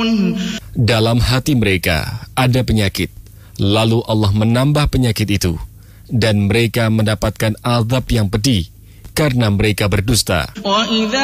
Dalam hati mereka ada penyakit, lalu Allah menambah penyakit itu, dan mereka mendapatkan azab yang pedih karena mereka berdusta.